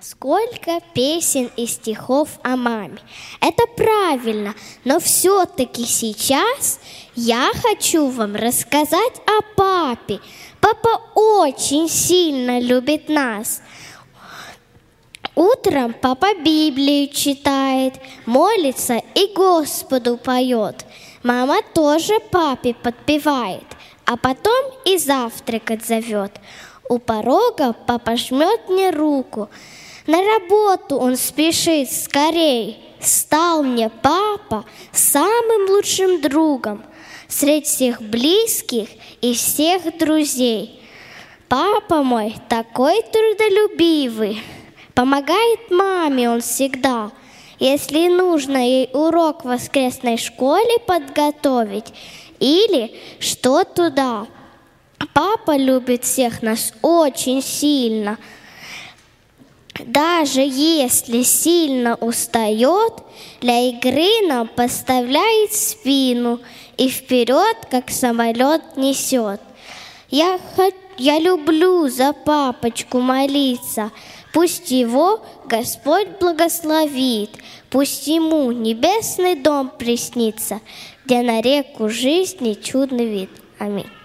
Сколько песен и стихов о маме. Это правильно, но все-таки сейчас я хочу вам рассказать о папе. Папа очень сильно любит нас. Утром папа Библию читает, молится и Господу поет. Мама тоже папе подпевает, а потом и завтракать зовет. У порога папа жмет мне руку. На работу он спешит скорей. Стал мне папа самым лучшим другом среди всех близких и всех друзей. Папа мой такой трудолюбивый, помогает маме он всегда. Если нужно ей урок в воскресной школе подготовить или что туда. Папа любит всех нас очень сильно. Даже если сильно устает, для игры нам поставляет спину и вперед, как самолет, несет. Я люблю за папочку молиться. Пусть его Господь благословит, пусть ему небесный дом приснится, где на реку жизни чудный вид. Аминь.